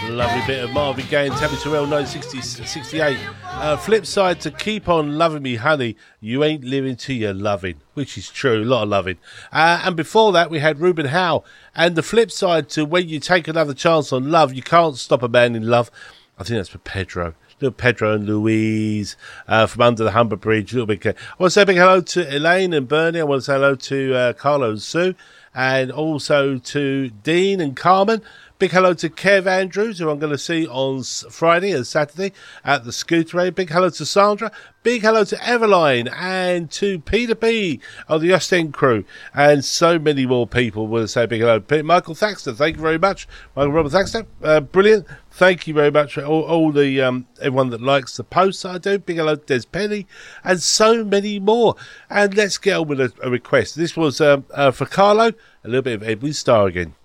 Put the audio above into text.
Lovely bit of Marvin Gaye and Tabby Terrell, 1968. Flip side to Keep On Loving Me, Honey, You Ain't Living Till You're Loving, which is true, a lot of loving. And before that, we had Ruben Howe. And the flip side to When You Take Another Chance on Love, You Can't Stop a Man in Love. I think that's for Pedro. Little Pedro and Louise from Under the Humber Bridge. A little bit. I want to say a big hello to Elaine and Bernie. I want to say hello to Carlo and Sue. And also to Dean and Carmen. Big hello to Kev Andrews, who I'm going to see on Friday and Saturday at the Scooter Raid. Big hello to Sandra. Big hello to Eveline and to Peter B of the Ostend crew. And so many more people will say big hello. Michael Thaxter, thank you very much. Michael Robert Thaxter, brilliant. Thank you very much for all the everyone that likes the posts I do. Big hello to Des Penny and so many more. And let's get on with a request. This was for Carlo, a little bit of Edwin Starr again.